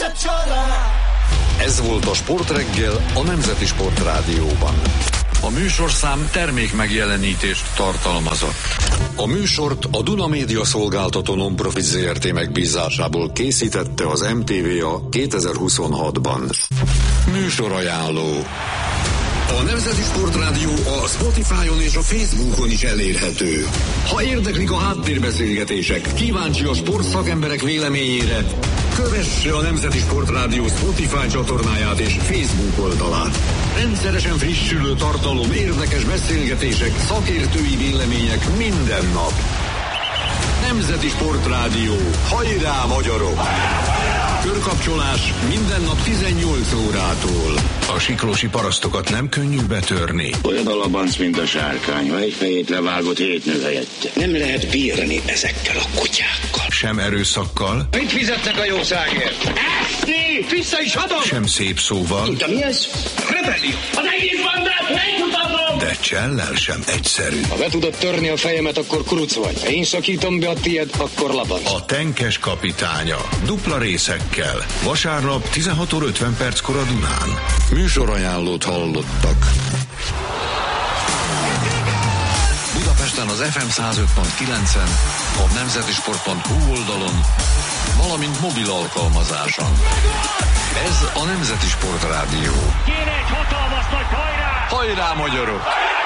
Ez volt a Sportreggel a Nemzeti Sportrádióban. A műsorszám termék megjelenítést tartalmazott. A műsort a Duna Média Szolgáltató Non-Profit Zrt. Megbízásából készítette az MTVA 2026-ban. Műsorajánló. A Nemzeti Sportrádió a Spotify-on és a Facebookon is elérhető. Ha érdeklik a háttérbeszélgetések, kíváncsi a sportszakemberek véleményére, kövesse a Nemzeti Sportrádió Spotify csatornáját és Facebook oldalát. Rendszeresen frissülő tartalom, érdekes beszélgetések, szakértői vélemények minden nap. Nemzeti Sportrádió. Hajrá, magyarok! Körkapcsolás minden nap 18 órától. A siklósi parasztokat nem könnyű betörni. Olyan a labanc, mint a sárkány, ha egy fejét levágott 7 nő helyette. Nem lehet bírni ezekkel a kutyákkal. Sem erőszakkal. Mit fizetnek a jószágért? Eszni! Vissza is adom! Sem szép szóval. Tudja mi ez? Rebellió! Az egész bandát megmutatom! De csellel sem egyszerű. Ha be tudod törni a fejemet, akkor kuruc vagy. Ha én szakítom be a tiéd, akkor labanc. A tenkes kapitánya. Dupla részekkel. Vasárnap 16:50 a Dunán. Műsorajánlót hallottak. Budapesten az FM 105.9-en, a nemzetisport.hu oldalon, valamint mobil alkalmazáson. Ez a Nemzeti Sportrádió. Kéne egy hatalmas nagy hajrá! Hajrá, magyarok!